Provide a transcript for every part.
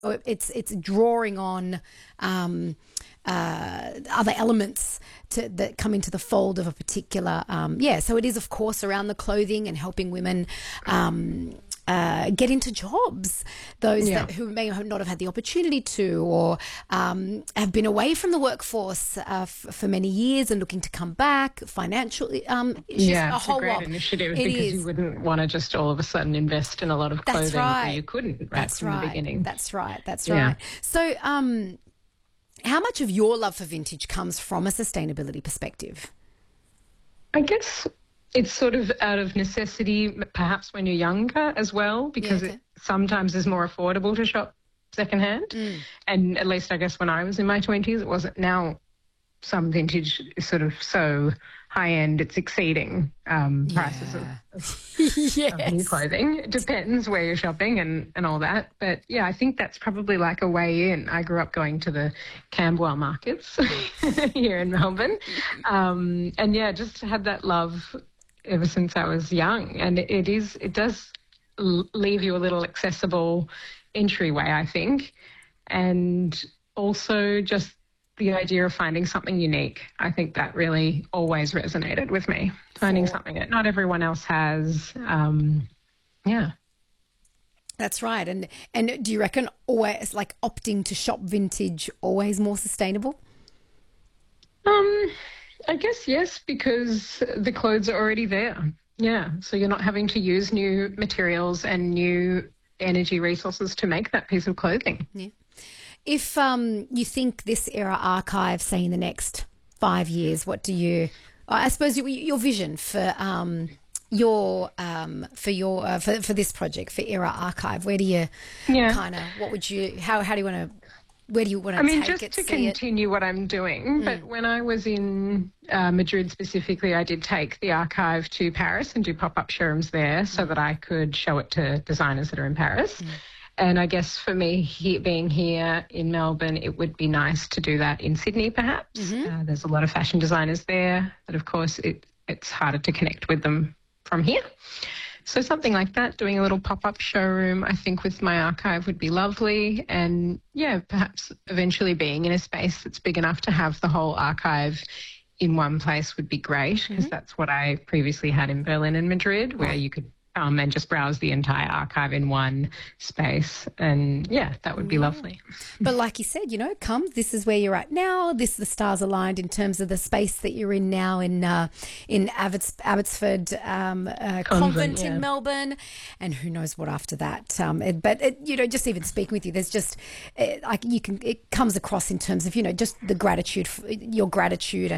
it's drawing on other elements that come into the fold of a particular so it is, of course, around the clothing and helping women get into jobs, those who may not have had the opportunity to, or have been away from the workforce for many years and looking to come back financially. It's a great initiative, because you wouldn't want to just all of a sudden invest in a lot of clothing where you couldn't from the beginning. That's right. So how much of your love for vintage comes from a sustainability perspective? I guess it's sort of out of necessity, perhaps when you're younger as well, because it sometimes is more affordable to shop secondhand. And at least I guess when I was in my 20s, it wasn't. Now some vintage is sort of so high-end, it's exceeding prices of new clothing. It depends where you're shopping and all that. But, yeah, I think that's probably like a way in. I grew up going to the Camberwell markets here in Melbourne. And, yeah, just had that love ever since I was young. And it does leave you a little accessible entryway, I think. And also just the idea of finding something unique. I think that really always resonated with me, finding something that not everyone else has. That's right. And do you reckon always, like, opting to shop vintage, always more sustainable? I guess yes, because the clothes are already there. Yeah, so you're not having to use new materials and new energy resources to make that piece of clothing. Yeah. If you think this era archive, say in the next 5 years, what do you? I suppose your vision for for this project, for Era Archive. Where do you kind of? What would you? How do you want to? Where do you want to take it? Just to continue what I'm doing. But when I was in Madrid specifically, I did take the archive to Paris and do pop-up showrooms there, so that I could show it to designers that are in Paris. And I guess for me, being here in Melbourne, it would be nice to do that in Sydney, perhaps. There's a lot of fashion designers there, but of course it's harder to connect with them from here. So something like that, doing a little pop-up showroom, I think with my archive would be lovely. And, yeah, perhaps eventually being in a space that's big enough to have the whole archive in one place would be great, because that's what I previously had in Berlin and Madrid, where you could and just browse the entire archive in one space. And, yeah, that would be lovely. But like you said, this is where you're at now. The stars aligned in terms of the space that you're in now in Abbotsford Convent in Melbourne, and who knows what after that. Just even speaking with you, there's just it comes across in terms of just the gratitude, your gratitude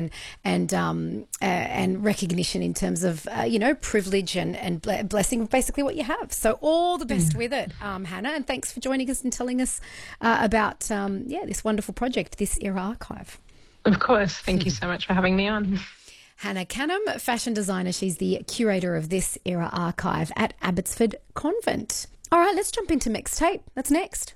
and recognition in terms of privilege and blessing of basically what you have. So all the best with it, Hannah, and thanks for joining us and telling us about this wonderful project, this Era Archive. Of course. Thank you so much for having me on. Hannah Canham, fashion designer. She's the curator of this Era Archive at Abbotsford Convent. All right, let's jump into Mixtape. That's next.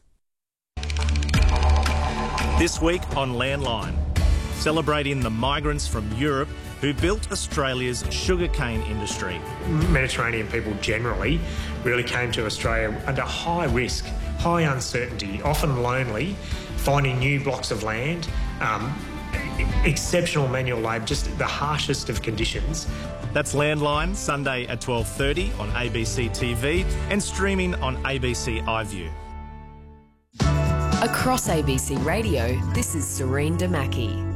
This week on Landline, celebrating the migrants from Europe who built Australia's sugarcane industry. Mediterranean people generally really came to Australia under high risk, high uncertainty, often lonely, finding new blocks of land, exceptional manual labour, just the harshest of conditions. That's Landline, Sunday at 12:30 on ABC TV and streaming on ABC iView. Across ABC Radio, this is Serene Damaki.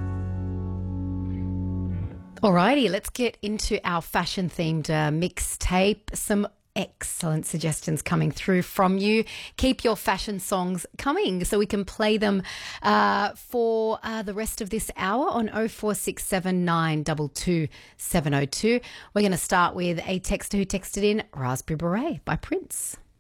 Alrighty, let's get into our fashion-themed mixtape. Some excellent suggestions coming through from you. Keep your fashion songs coming so we can play them for the rest of this hour on 0467 22702. We're going to start with a texter who texted in Raspberry Beret by Prince.